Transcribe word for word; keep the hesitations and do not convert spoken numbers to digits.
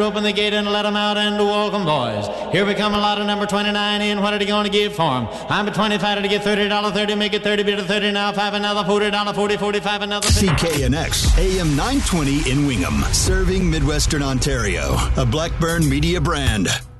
Open the gate and let them out and welcome, boys. Here we come, a lot of number twenty-nine in. What are they going to give for him? I'm at twenty-five to get thirty dollars, thirty, make it thirty, bit of thirty now, five, another forty dollars, forty, forty-five, another fifty. C K N X, A M nine twenty in Wingham, serving Midwestern Ontario, a Blackburn Media brand.